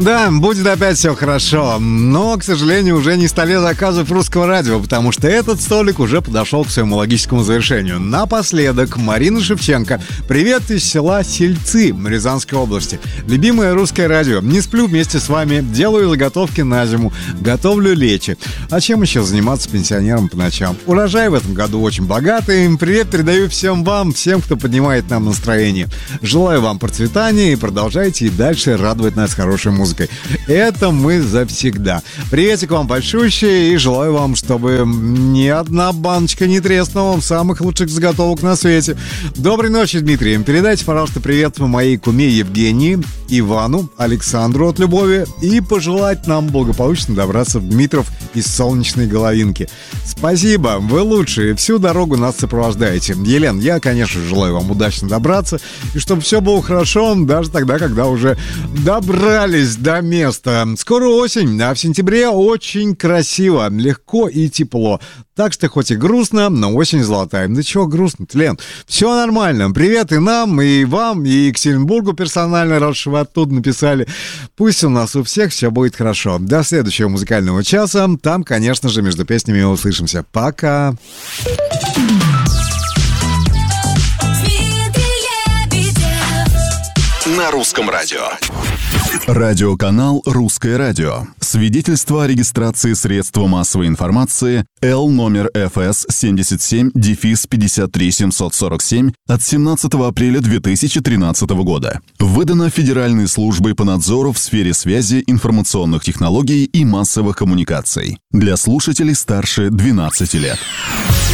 Да, будет опять все хорошо, но, к сожалению, уже не в столе заказов русского радио, потому что этот столик уже подошел к своему логическому завершению. Напоследок, Марина Шевченко. Привет из села Сельцы Рязанской области. Любимое русское радио. Не сплю вместе с вами, делаю заготовки на зиму, готовлю лечи. А чем еще заниматься пенсионерам по ночам? Урожай в этом году очень богатый. Привет передаю всем вам, всем, кто поднимает нам настроение. Желаю вам процветания и продолжайте и дальше радовать нас хорошей музыкой. Это мы завсегда. Приветик вам большущий и желаю вам, чтобы ни одна баночка не треснула самых лучших заготовок на свете. Доброй ночи, Дмитрий. Передайте, пожалуйста, привет моей куме Евгении, Ивану, Александру от Любови и пожелать нам благополучно добраться в Дмитров из солнечной Головинки. Спасибо, вы лучшие, всю дорогу нас сопровождаете. Елена, я, конечно, желаю вам удачно добраться и чтобы все было хорошо, даже тогда, когда уже добрались до места. Скоро осень, а в сентябре очень красиво, легко и тепло. Так что хоть и грустно, но осень золотая. Да чего грустно-то, Лен? Все нормально. Привет и нам, и вам, и Екатеринбургу персонально, раз что вы оттуда написали. Пусть у нас у всех все будет хорошо. До следующего музыкального часа. Там, конечно же, между песнями услышимся. Пока! На русском радио. Радиоканал «Русское радио». Свидетельство о регистрации средства массовой информации Л номер ФС 77-53747 от 17 апреля 2013 года. Выдано Федеральной службой по надзору в сфере связи, информационных технологий и массовых коммуникаций. Для слушателей старше 12 лет.